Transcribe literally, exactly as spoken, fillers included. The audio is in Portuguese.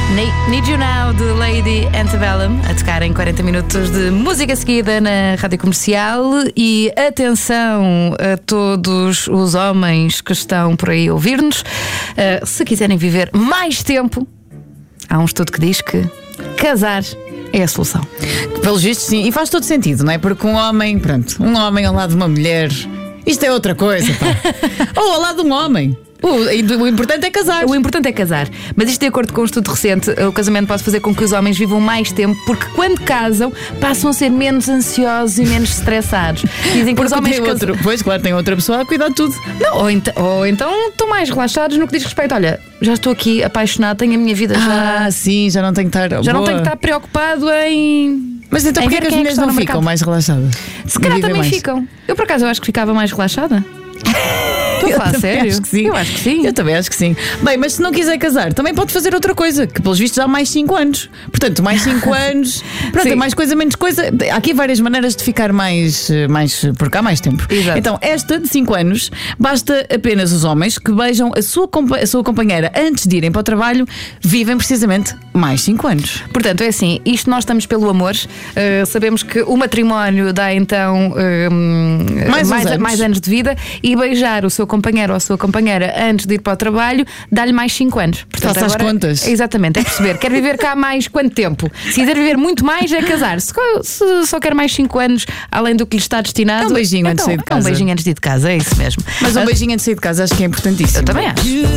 Need You Now, de Lady Antebellum, a tocar em quarenta minutos de música seguida na Rádio Comercial. E atenção a todos os homens que estão por aí a ouvir-nos, uh, se quiserem viver mais tempo, há um estudo que diz que casar é a solução. Pelos vistos, sim, e faz todo sentido, não é? Porque um homem, pronto, um homem ao lado de uma mulher, isto é outra coisa, pá. Ou ao lado de um homem. O, o importante é casar. O importante é casar. Mas isto, de acordo com um estudo recente, o casamento pode fazer com que os homens vivam mais tempo, porque quando casam passam a ser menos ansiosos e menos estressados. Dizem que porque os homens tem outro, pois, claro, tem outra pessoa a cuidar de tudo. Não, ou, ent ou então estão mais relaxados no que diz respeito. Olha, já estou aqui apaixonado, tenho a minha vida já. Ah, sim, já não tenho que estar. Já boa. não tenho que estar preocupado em. Mas então porquê que as é mulheres que não ficam mercado? mais relaxadas? Se calhar também mais. ficam. Eu, por acaso, eu acho que ficava mais relaxada. Estou a falar sério? Acho que sim. Eu acho que sim. Eu também acho que sim. Bem, mas se não quiser casar, também pode fazer outra coisa, que pelos vistos há mais cinco anos. Portanto, mais cinco anos. Pronto, é mais coisa, menos coisa. Há aqui várias maneiras de ficar mais, mais por cá mais tempo. Exato. Então, esta de cinco anos, basta apenas os homens que beijam a sua, a sua companheira antes de irem para o trabalho, vivem precisamente mais cinco anos. Portanto, é assim, isto nós estamos pelo amor. Uh, sabemos que o matrimónio dá então uh, mais, mais, anos. mais anos de vida, e beijar o seu companheiro ou a sua companheira antes de ir para o trabalho dá-lhe mais cinco anos. Portanto, faça as contas. Exatamente, é perceber. Quer viver cá mais quanto tempo? Se quiser viver muito mais, é casar. Se, se só quer mais cinco anos, além do que lhe está destinado, é um beijinho então, antes de sair de casa. É um beijinho antes de ir de casa, é isso mesmo. Mas um beijinho antes de sair de casa acho que é importantíssimo. Eu também acho.